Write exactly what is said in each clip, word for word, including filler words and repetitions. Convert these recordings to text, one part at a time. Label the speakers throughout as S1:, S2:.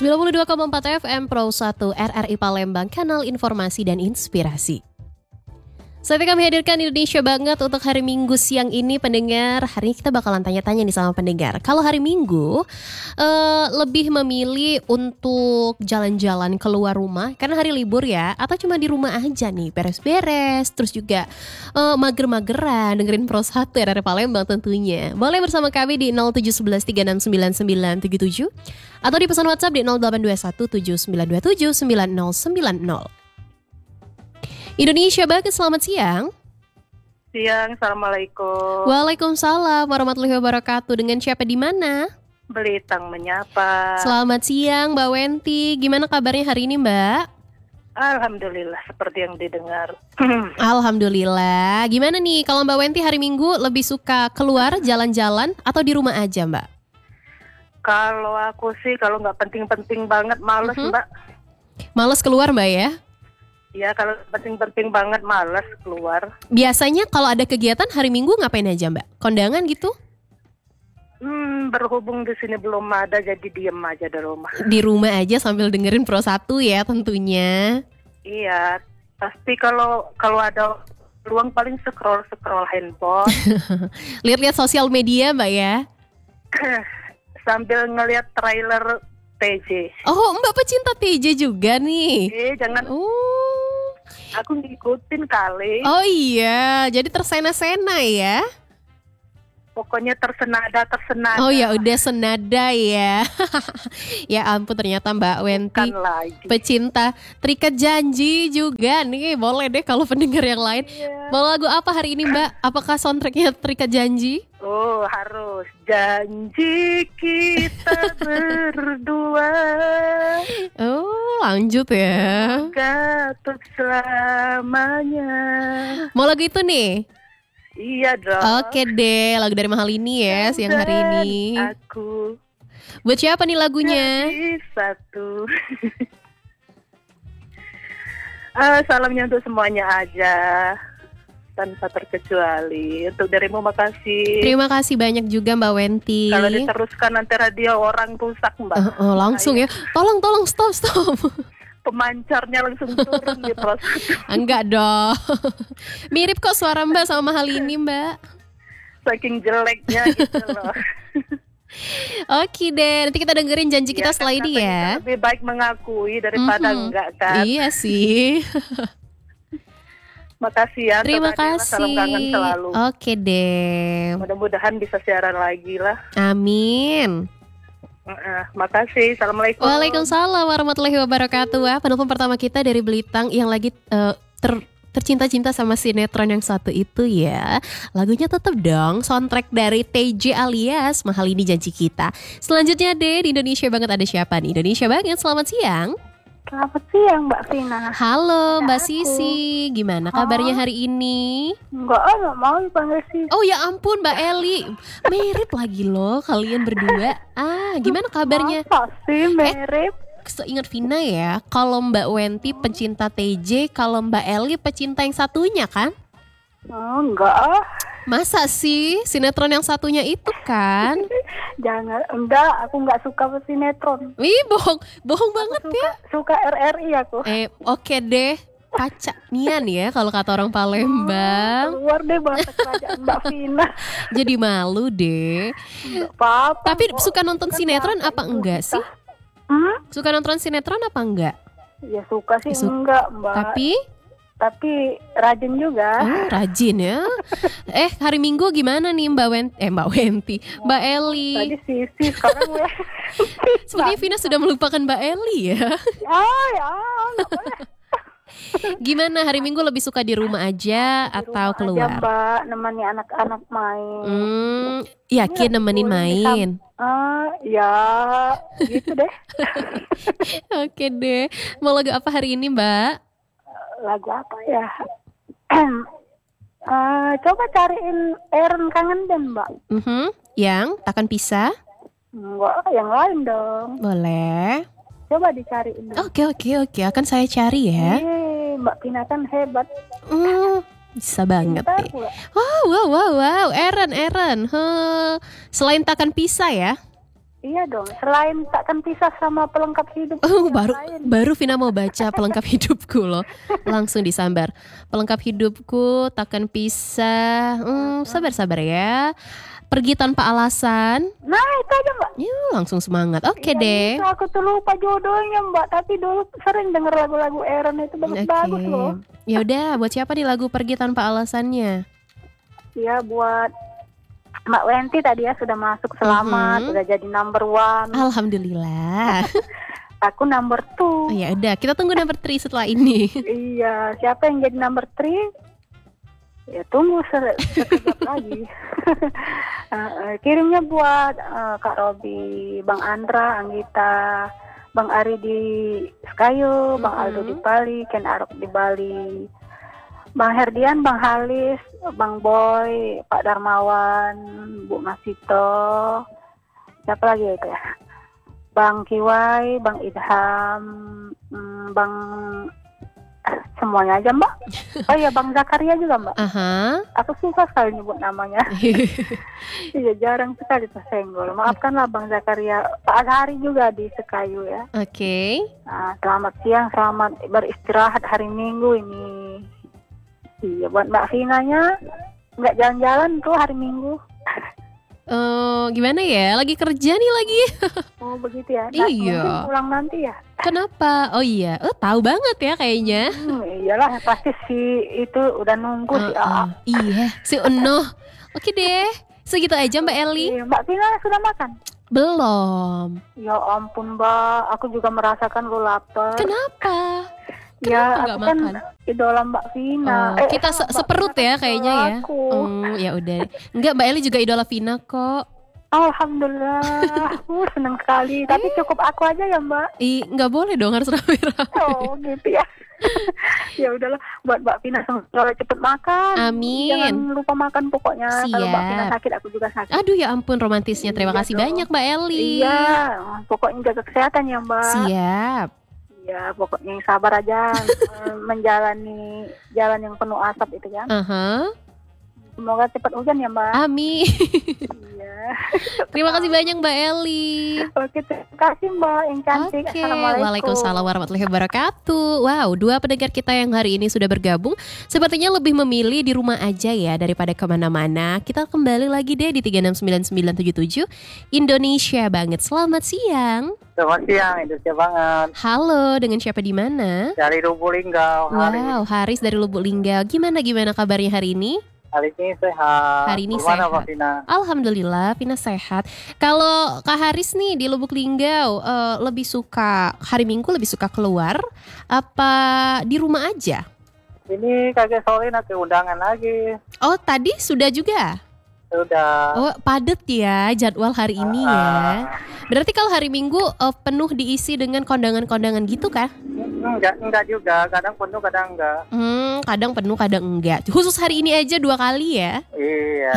S1: sembilan puluh dua koma empat F M Pro satu R R I Palembang, kanal informasi dan inspirasi. Saatnya kami hadirkan Indonesia Banget untuk hari Minggu siang ini, pendengar. Hari ini kita bakalan tanya-tanya nih sama pendengar. Kalau hari Minggu uh, lebih memilih untuk jalan-jalan keluar rumah karena hari libur ya, atau cuma di rumah aja nih beres-beres, terus juga uh, mager-mageran dengerin Pro satu R R I Palembang tentunya. Boleh bersama kami di nol tujuh satu satu tiga enam sembilan sembilan tujuh tujuh atau di pesan WhatsApp di nol delapan dua satu tujuh sembilan dua tujuh sembilan nol sembilan nol. Indonesia Banget, selamat siang.
S2: Siang, Assalamualaikum.
S1: Waalaikumsalam warahmatullahi wabarakatuh. Dengan siapa di mana?
S2: Belitang menyapa.
S1: Selamat siang Mbak Wenti. Gimana kabarnya hari ini Mbak?
S2: Alhamdulillah, seperti yang didengar.
S1: Alhamdulillah. Gimana nih kalau Mbak Wenti hari Minggu lebih suka keluar jalan-jalan atau di rumah aja Mbak?
S2: Kalau aku sih kalau nggak penting-penting banget males mm-hmm. Mbak.
S1: Males keluar Mbak ya?
S2: Ya, kalau penting-penting banget males keluar.
S1: Biasanya kalau ada kegiatan hari Minggu ngapain aja Mbak? Kondangan gitu?
S2: Hmm, berhubung di sini belum ada, jadi diem aja di rumah.
S1: Di rumah aja sambil dengerin Pro satu ya tentunya.
S2: Iya, pasti kalau kalau ada peluang paling scroll-scroll handphone.
S1: Lihat-lihat sosial media Mbak ya?
S2: Sambil ngelihat trailer T J.
S1: Oh, Mbak pecinta T J juga nih.
S2: Eh, jangan.
S1: Oh.
S2: Aku ngikutin kali.
S1: Oh iya, jadi tersena-sena ya?
S2: Pokoknya tersenada, tersenada.
S1: Oh ya udah senada ya. Ya ampun, ternyata Mbak Wenti pecinta Terikat Janji juga nih. Boleh deh kalau pendengar yang lain. Yeah. Mau lagu apa hari ini Mbak? Apakah soundtracknya Terikat Janji?
S2: Oh harus. Janji kita berdua.
S1: Oh lanjut ya.
S2: Untuk selamanya.
S1: Mau lagu itu nih?
S2: Iya dong.
S1: Oke deh, lagu dari Mahal ini ya siang hari ini.
S2: Aku.
S1: Buat siapa nih lagunya?
S2: Jadi satu. uh, salamnya untuk semuanya aja, tanpa terkecuali. Untuk dirimu makasih.
S1: Terima kasih banyak juga Mbak Wenti.
S2: Kalau diteruskan nanti radio orang rusak Mbak.
S1: Uh, oh, langsung ya. Tolong tolong stop stop.
S2: Pemancarnya langsung turun di Pro satu.
S1: Enggak dong. Mirip kok suara Mbak sama Mahal ini Mbak.
S2: Saking jeleknya gitu loh.
S1: Oke deh, nanti kita dengerin janji kita ya, setelah ini ya.
S2: Lebih baik mengakui daripada mm-hmm. enggak kan.
S1: Iya sih.
S2: Makasih ya.
S1: Terima kasih.
S2: Salam kangen selalu.
S1: Oke deh.
S2: Mudah-mudahan bisa siaran lagi lah.
S1: Amin.
S2: Uh, makasih. Assalamualaikum.
S1: Waalaikumsalam warahmatullahi wabarakatuh. Wah, penelpon pertama kita dari Belitang yang lagi uh, ter tercinta-cinta sama sinetron yang satu itu ya. Lagunya tetap dong soundtrack dari T J alias Mahal Ini Janji Kita. Selanjutnya deh di Indonesia Banget ada siapa nih? Indonesia Banget, selamat siang.
S3: Selamat siang Mbak Vina.
S1: Halo
S3: ada
S1: Mbak
S3: aku.
S1: Sisi, gimana kabarnya hari ini?
S3: Enggak, enggak mau dipanggil Sisi.
S1: Oh ya ampun Mbak Eli, mirip lagi loh kalian berdua. Ah, gimana kabarnya?
S3: Masa sih mirip?
S1: Eh, seingat Vina ya, kalau Mbak Wenti pecinta T J, kalau Mbak Eli pecinta yang satunya kan?
S3: Oh, enggak.
S1: Masa sih sinetron yang satunya itu kan?
S3: Jangan, enggak, aku enggak suka sinetron.
S1: Wih, bohong, bohong banget
S3: suka,
S1: ya.
S3: Suka R R I aku.
S1: Eh, oke okay deh. Kaca nian ya kalau kata orang Palembang.
S3: Oh, keluar deh bahasa kerajaan Mbak Vina.
S1: Jadi malu deh.
S3: Enggak apa-apa.
S1: Tapi
S3: kok.
S1: suka nonton
S3: Suka
S1: sinetron
S3: apa
S1: apa enggak
S3: kita.
S1: sih?
S3: Hmm?
S1: Suka nonton sinetron apa enggak?
S3: Ya suka sih
S1: Su-
S3: enggak Mbak.
S1: Tapi
S3: Tapi rajin juga.
S1: Oh, rajin ya. Eh, hari Minggu gimana nih Mbak Wenti? Eh, Mbak Wenti, Mbak Eli.
S3: Tadi Sisi, sekarang gue.
S1: Sepertinya Vina sudah melupakan Mbak Eli ya.
S3: Ah, ya, enggak boleh.
S1: Gimana hari Minggu lebih suka di rumah aja
S3: Di
S1: atau
S3: rumah
S1: keluar?
S3: aja, Mbak, nemani anak-anak main.
S1: Hmm, yakin
S3: Ini
S1: nemenin
S3: lagu
S1: main?
S3: Ah, ya, gitu deh.
S1: Oke deh. Mau lagu apa hari ini, Mbak?
S3: Lagu apa ya? uh, coba cariin Aaron Kangen Den, Mbak.
S1: Mm-hmm. Yang takkan pisah?
S3: Enggak, yang lain dong.
S1: Boleh.
S3: Coba dicariin. dong.
S1: Oke oke oke, akan saya cari ya.
S3: Eh, Mbak Pina kan hebat.
S1: Hmm, bisa banget
S3: Pintar
S1: deh.
S3: pula.
S1: Wow wow wow wow, Aaron Aaron. Huh. Selain takkan pisah ya?
S3: Iya dong, selain takkan pisah sama pelengkap hidup.
S1: Oh,
S3: yang
S1: baru
S3: lain.
S1: baru Vina mau baca pelengkap hidupku loh. Langsung disambar. Pelengkap hidupku takkan pisah. Hmm, sabar-sabar ya. Pergi tanpa alasan.
S3: Nah itu aja mbak.
S1: Ya, langsung semangat. Oke
S3: Ya,
S1: deh.
S3: itu aku tuh lupa jodohnya mbak, tapi dulu sering denger lagu-lagu Aaron itu
S1: Oke.
S3: bagus-bagus loh.
S1: Ya udah, buat siapa nih lagu Pergi Tanpa Alasannya?
S3: Ya buat Mbak Wenti tadi ya, sudah masuk selamat,
S1: Mhm.
S3: sudah jadi number one.
S1: Alhamdulillah.
S3: Aku number two.
S1: Oh, ya udah, kita tunggu number three setelah ini.
S3: Iya, siapa yang jadi number three? Ya tunggu se- sekejap lagi. Eh, eh, kirimnya buat eh, Kak Robi, Bang Andra, Anggita, Bang Ari di Skayo, Bang
S1: Mhm.
S3: Aldo di Bali, Ken Arok di Bali, Bang Herdian, Bang Halis, Bang Boy, Pak Darmawan, Bu Masito, siapa lagi ya itu ya? Bang Kiwai, Bang Idham, hmm, Bang semuanya aja mbak. Oh iya Bang Zakaria juga mbak.
S1: Aha.
S3: Aku susah sekali nyebut namanya. Iya jarang sekali tersenggol. Maafkanlah Bang Zakaria. Pak Azhari juga di Sekayu ya.
S1: Oke.
S3: Nah, selamat siang, selamat beristirahat hari Minggu ini. Iya buat Mbak Vinanya nggak jalan-jalan tuh hari Minggu.
S1: Eh, gimana ya? Lagi kerja nih lagi.
S3: Oh begitu ya. Nah,
S1: Iya.
S3: mungkin pulang nanti ya.
S1: Kenapa? Oh iya, oh tahu banget ya kayaknya.
S3: Hmm, iyalah pasti si itu udah nunggu si
S1: Uh-uh.
S3: Aa.
S1: Iya, si Uno. Oke deh, segitu aja Mbak Eli.
S3: Iya, Mbak Vina sudah makan?
S1: Belum.
S3: Ya ampun Mbak, aku juga merasakan lu lapar.
S1: Kenapa?
S3: Ya,
S1: Kenapa nggak
S3: aku kan
S1: makan?
S3: idola Mbak Vina.
S1: Oh, kita se-
S3: Mbak
S1: seperut
S3: Vina
S1: ya
S3: kan
S1: kayaknya
S3: idola
S1: ya.
S3: aku.
S1: Hmm, ya udah. Enggak, Mbak Eli juga idola Vina kok.
S3: Alhamdulillah, uh, seneng sekali. Tapi cukup aku aja ya Mbak.
S1: Ih, nggak boleh dong, harus rame-rame.
S3: Oh gitu ya. Ya udahlah, buat Mbak Vina semoga cepet makan.
S1: Amin.
S3: Jangan lupa makan pokoknya. Kalau Mbak Vina
S1: Siap.
S3: sakit, aku juga sakit.
S1: Aduh ya ampun romantisnya. Terima
S3: Iya
S1: kasih
S3: dong.
S1: banyak Mbak Eli.
S3: Iya, pokoknya jaga kesehatan ya Mbak.
S1: Siap.
S3: Ya pokoknya yang sabar aja eh, menjalani jalan yang penuh asap itu kan.
S1: Aha.
S3: Semoga cepat hujan ya Mbak.
S1: Amin.
S3: Iya.
S1: Terima kasih banyak Mbak Eli.
S3: Oke, terima kasih Mbak yang cantik.
S1: Oke,
S3: Assalamualaikum.
S1: Waalaikumsalam warahmatullahi wabarakatuh. Wow, dua pendengar kita yang hari ini sudah bergabung sepertinya lebih memilih di rumah aja ya daripada kemana-mana. Kita kembali lagi deh di tiga enam sembilan sembilan tujuh tujuh Indonesia banget. Selamat siang.
S4: Selamat siang, Indonesia banget.
S1: Halo, dengan siapa di mana?
S4: Dari Lubuk Linggau. Hari,
S1: Wow, Haris dari Lubuk Linggau. Gimana gimana kabarnya hari ini?
S4: hari ini sehat.
S1: Hari ini
S4: Gimana,
S1: sehat.
S4: Mbak Vina?
S1: Alhamdulillah, Vina sehat. Kalau Kak Haris nih di Lubuk Linggau eh, lebih suka hari Minggu lebih suka keluar apa di rumah aja?
S4: Ini kakek Solina ke undangan lagi.
S1: Oh, tadi sudah juga.
S4: Sudah.
S1: Oh, padet ya jadwal hari ini ya. Berarti kalau hari Minggu eh, penuh diisi dengan kondangan-kondangan gitu kah?
S4: Enggak, enggak juga. Kadang penuh, kadang enggak.
S1: Hmm, kadang penuh, kadang enggak. Khusus hari ini aja dua kali ya.
S4: Iya.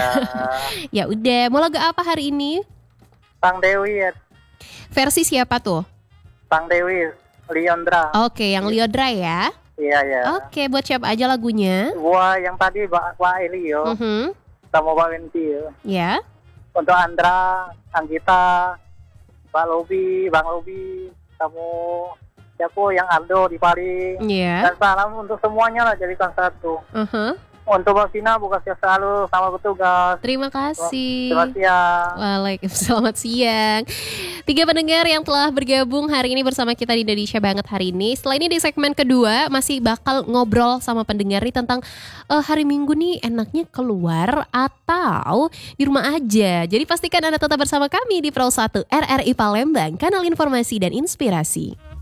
S1: Ya udah, mau lagu apa hari ini?
S4: Bang Dewi ya.
S1: Versi siapa tuh?
S4: Bang Dewi. Leondra.
S1: Oke, yang Liodra ya.
S4: Iya, iya.
S1: Oke, buat siapa aja lagunya?
S4: Gua yang tadi Mbak Mbak Elio
S1: Mhm.
S4: sama Mbak Wenti.
S1: Ya.
S4: Untuk Andra, Anggita, Mbak Lobi, Bang Lobi, kamu siapa yang Aldo di Bali.
S1: Ya.
S4: Dan salam untuk semuanya lah jadikan satu.
S1: Uh-huh.
S4: Untuk Mbak Vina bukan sehat selalu sama petugas.
S1: Terima kasih.
S4: Selamat siang.
S1: Waalaikumsalam, selamat siang. Tiga pendengar yang telah bergabung hari ini bersama kita di Indonesia Banget hari ini. Setelah ini di segmen kedua masih bakal ngobrol sama pendengar nih tentang eh, hari Minggu nih enaknya keluar atau di rumah aja. Jadi pastikan Anda tetap bersama kami di Pro satu R R I Palembang, kanal informasi dan inspirasi.